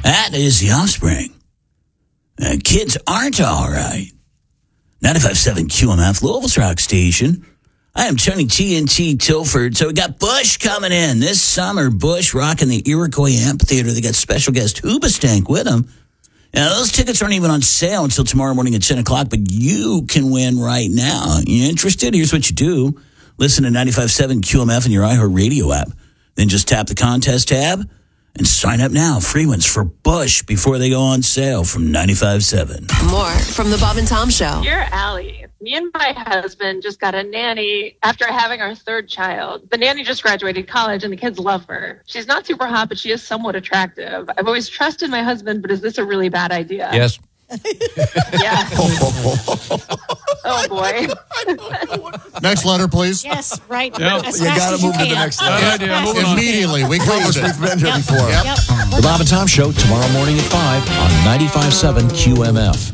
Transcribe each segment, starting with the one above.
That is The Offspring. Kids aren't all right. 95.7 QMF, Louisville's rock station. I am Tony TNT Tilford. So we got Bush coming in this summer. Bush rocking the Iroquois Amphitheater. They got special guest Hoobastank with them. Now, those tickets aren't even on sale until tomorrow morning at 10 o'clock, but you can win right now. You interested? Here's what you do. Listen to 95.7 QMF in your iHeartRadio app. Then just tap the contest tab and sign up now. Free ones for Bush before they go on sale from 95.7. More from the Bob and Tom Show. Dear Allie, me and my husband just got a nanny after having our third child. The nanny just graduated college and the kids love her. She's not super hot, but she is somewhat attractive. I've always trusted my husband, but is this a really bad idea? Yes. Yes. Oh, boy. Next letter, please. Yes, right. Yep. As You fast got as to move to the can. next Bad level. idea. Moving on. Immediately. We covered We've it. been here before. Yep. The Bob and Tom Show tomorrow morning at 5 on 95.7 QMF.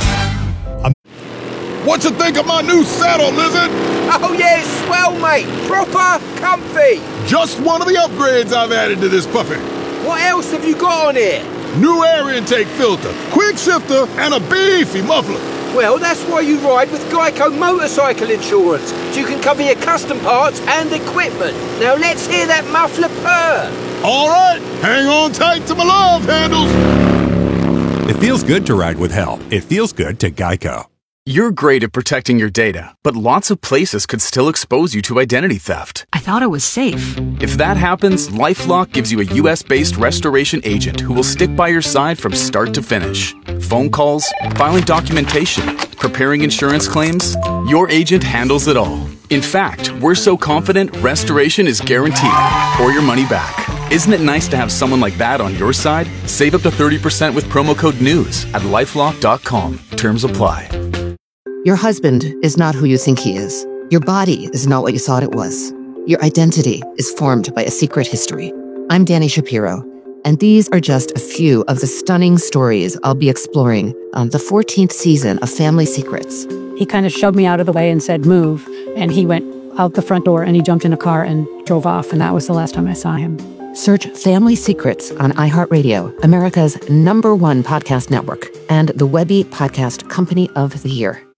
What you think of my new saddle, Lizard? Oh yeah, it's swell, mate. Proper comfy. Just one of the upgrades I've added to this puppy. What else have you got on here? New air intake filter, quick shifter, and a beefy muffler. Well, that's why you ride with Geico Motorcycle Insurance, so you can cover your custom parts and equipment. Now let's hear that muffler purr. All right, hang on tight to my love handles. It feels good to ride with help. It feels good to Geico. You're great at protecting your data, but lots of places could still expose you to identity theft. I thought it was safe. If that happens, LifeLock gives you a U.S.-based restoration agent who will stick by your side from start to finish. Phone calls, filing documentation, preparing insurance claims, your agent handles it all. In fact, we're so confident restoration is guaranteed or your money back. Isn't it nice to have someone like that on your side? Save up to 30% with promo code NEWS at lifelock.com. Terms apply. Your husband is not who you think he is. Your body is not what you thought it was. Your identity is formed by a secret history. I'm Danny Shapiro, and these are just a few of the stunning stories I'll be exploring on the 14th season of Family Secrets. He kind of shoved me out of the way and said, move. And he went out the front door and he jumped in a car and drove off. And that was the last time I saw him. Search Family Secrets on iHeartRadio, America's #1 podcast network, and the Webby Podcast Company of the Year.